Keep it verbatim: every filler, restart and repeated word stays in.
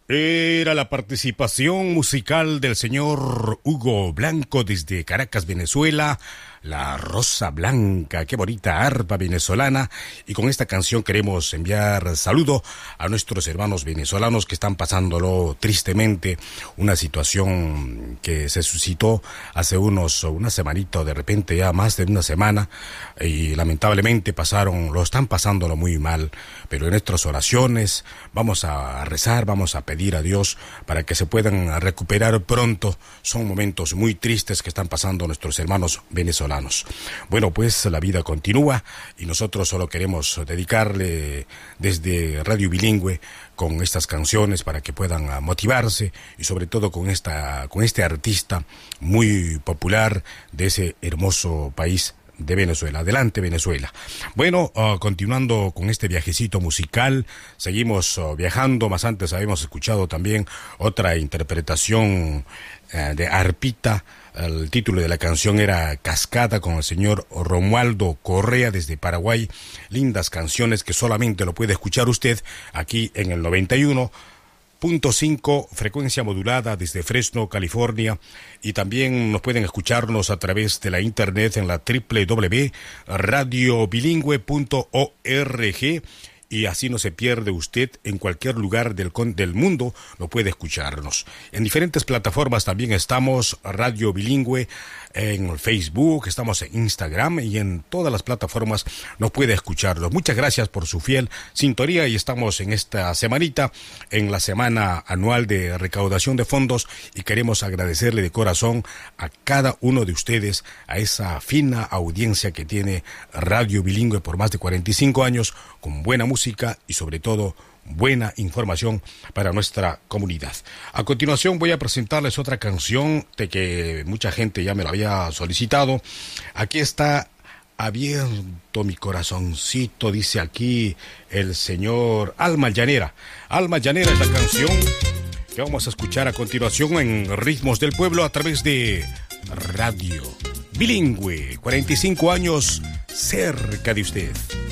Era la participación musical del señor Hugo Blanco desde Caracas, Venezuela. La Rosa Blanca, qué bonita arpa venezolana. Y con esta canción queremos enviar saludo a nuestros hermanos venezolanos que están pasándolo tristemente. Una situación que se suscitó hace unos, una semanita o de repente ya más de una semana. Y lamentablemente pasaron, lo están pasándolo muy mal. Pero en nuestras oraciones vamos a rezar, vamos a pedir a Dios para que se puedan recuperar pronto. Son momentos muy tristes que están pasando nuestros hermanos venezolanos. Bueno, pues la vida continúa y nosotros solo queremos dedicarle desde Radio Bilingüe con estas canciones para que puedan motivarse y sobre todo con esta con este artista muy popular de ese hermoso país de Venezuela. Adelante, Venezuela. Bueno, uh, continuando con este viajecito musical, seguimos uh, viajando. Más antes habíamos escuchado también otra interpretación uh, de arpita. El título de la canción era Cascada, con el señor Romualdo Correa desde Paraguay. Lindas canciones que solamente lo puede escuchar usted aquí en el noventa y uno punto cinco, frecuencia modulada desde Fresno, California. Y también nos pueden escucharnos a través de la internet en la doble u doble u doble u punto radio bilingüe punto org. Y así no se pierde usted en cualquier lugar del, del mundo, lo puede escucharnos. En diferentes plataformas también estamos, Radio Bilingüe, en Facebook, estamos en Instagram y en todas las plataformas nos puede escucharnos. Muchas gracias por su fiel sintonía y estamos en esta semanita, en la semana anual de recaudación de fondos, y queremos agradecerle de corazón a cada uno de ustedes, a esa fina audiencia que tiene Radio Bilingüe por más de cuarenta y cinco años, con buena música y sobre todo buena información para nuestra comunidad. A continuación voy a presentarles otra canción de que mucha gente ya me la había solicitado. Aquí está Abierto mi corazoncito, dice aquí el señor Alma Llanera. Alma Llanera es la canción que vamos a escuchar a continuación en Ritmos del Pueblo a través de Radio Bilingüe. cuarenta y cinco años cerca de usted.